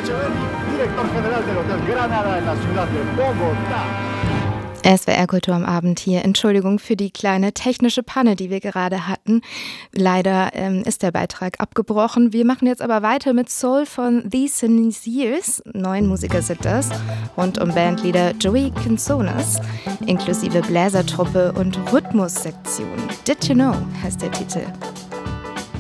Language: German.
Echeverri, director general del Hotel Granada en la ciudad de Bogotá. SWR Kultur am Abend hier. Entschuldigung für die kleine technische Panne, die wir gerade hatten. Leider ist der Beitrag abgebrochen. Wir machen jetzt aber weiter mit Soul von The Sincers. 9 Musiker sind das. Rund um Bandleader Joey Quincones, inklusive Bläsertruppe und Rhythmussektion. Did You Know heißt der Titel.